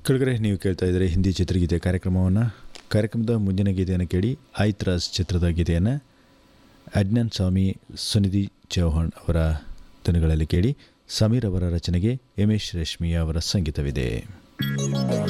ಕೆಳಗಡೆ ನೀವು ಕೇಳ್ತಾ ಇದ್ದರೆ ಹಿಂದಿ ಚಿತ್ರಗೀತೆ ಕಾರ್ಯಕ್ರಮದ ಮುಂದಿನ ಗೀತೆಯನ್ನು ಕೇಳಿ ಐತ್ರಾಸ್ ಚಿತ್ರದ ಗೀತೆಯನ್ನು ಅಡ್ನಾನ್ ಸ್ವಾಮಿ ಸುನಿಧಿ ಚೌಹಾಣ್ ಅವರ ಧ್ವನಿಗಳಲ್ಲಿ ಕೇಳಿ. ಸಮೀರ್ ಅವರ ರಚನೆಗೆ ಎಂ ಎಸ್ ರೇಷ್ಮಿಯಾ ಅವರ ಸಂಗೀತವಿದೆ.